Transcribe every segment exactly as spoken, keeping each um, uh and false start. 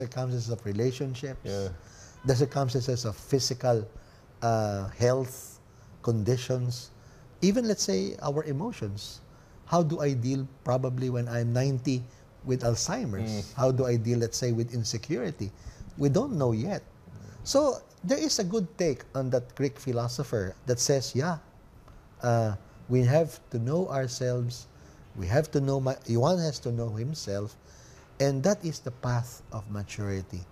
circumstances of relationships, Yeah. the circumstances of physical uh, health, conditions, even let's say our emotions. How do I deal probably when I'm ninety with Alzheimer's? How do I deal, let's say, with insecurity? We don't know yet. So there is a good take on that Greek philosopher that says, yeah, uh, we have to know ourselves. We have to know, my, one has to know himself, and that is the path of maturity.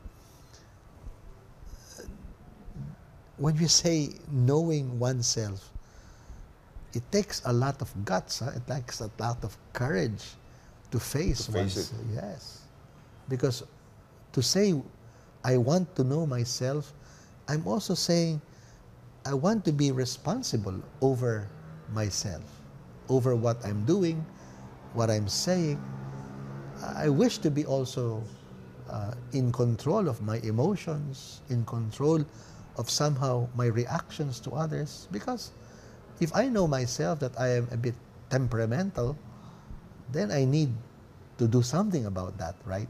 When we say knowing oneself, it takes a lot of guts. Huh? It takes a lot of courage to face, To face oneself. it. Yes, because to say I want to know myself, I'm also saying I want to be responsible over myself, over what I'm doing, what I'm saying. I wish to be also uh, in control of my emotions, in control of somehow my reactions to others. Because if I know myself that I am a bit temperamental, then I need to do something about that, right?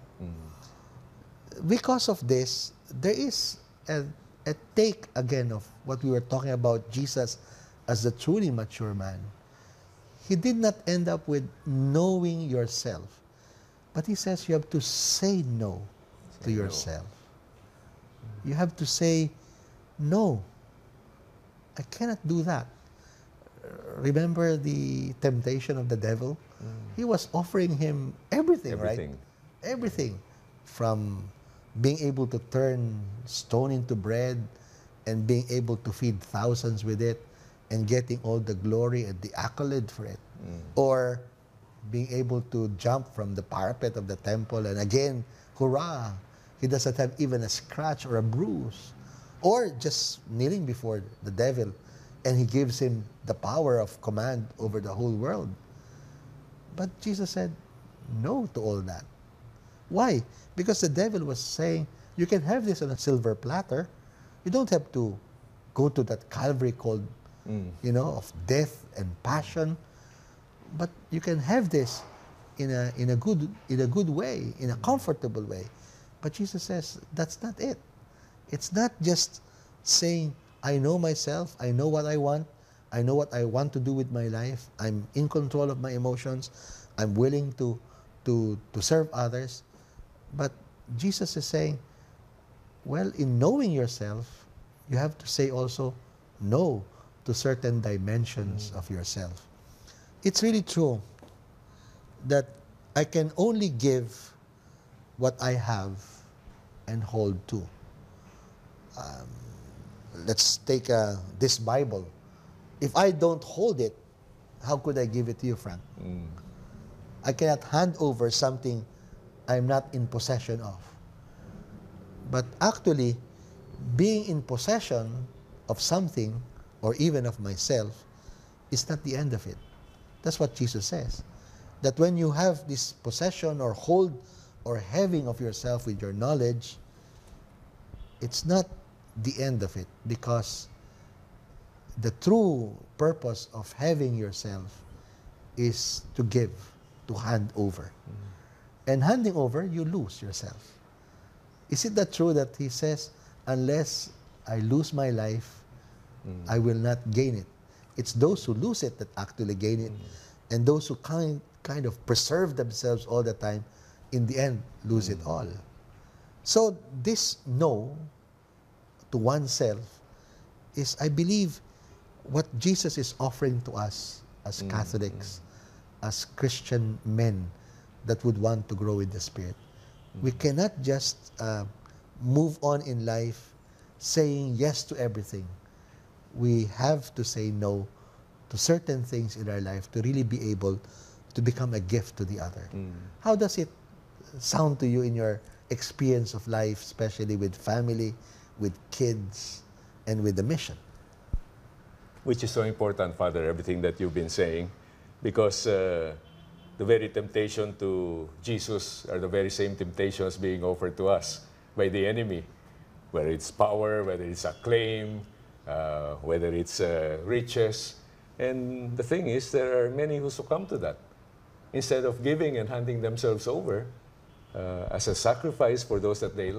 Because of this, there is a, a take again of what we were talking about Jesus as the truly mature man. He did not end up with knowing yourself, but he says you have to say no to Say no. yourself. You have to say, no, I cannot do that. Remember the temptation of the devil? He was offering him everything, Everything. right? Everything. From being able to turn stone into bread and being able to feed thousands with it and getting all the glory and the accolade for it. Or being able to jump from the parapet of the temple and again, hurrah, he doesn't have even a scratch or a bruise. Or just kneeling before the devil and he gives him the power of command over the whole world. But Jesus said no to all that. Why? Because the devil was saying, you can have this on a silver platter. You don't have to go to that Calvary called, you know, of death and passion. But you can have this in a, in a good, in a good way, in a comfortable way. But Jesus says, that's not it. It's not just saying, I know myself, I know what I want, I know what I want to do with my life, I'm in control of my emotions, I'm willing to, to, to serve others. But Jesus is saying, well, in knowing yourself, you have to say also no to certain dimensions of yourself. It's really true that I can only give what I have and hold to. Um, let's take uh, this Bible. If I don't hold it, how could I give it to you, Frank? I cannot hand over something I'm not in possession of. But actually, being in possession of something, or even of myself, is not the end of it. That's what Jesus says. That when you have this possession or hold or having of yourself with your knowledge, it's not the end of it, because the true purpose of having yourself is to give, to hand over. And handing over, you lose yourself. Is it that true that he says, unless I lose my life, I will not gain it? It's those who lose it that actually gain it. And those who kind, kind of preserve themselves all the time, in the end, lose it all. So this no to oneself is, I believe, what Jesus is offering to us as Catholics, as Christian men that would want to grow in the Spirit. We cannot just uh, move on in life saying yes to everything. We have to say no to certain things in our life to really be able to become a gift to the other. How does it sound to you in your experience of life, especially with family, with kids, and with the mission? Which is so important, Father, everything that you've been saying, because uh, the very temptation to Jesus are the very same temptations being offered to us by the enemy, whether it's power, whether it's acclaim, uh, whether it's uh, riches. And the thing is, there are many who succumb to that. Instead of giving and handing themselves over, uh, as a sacrifice for those that they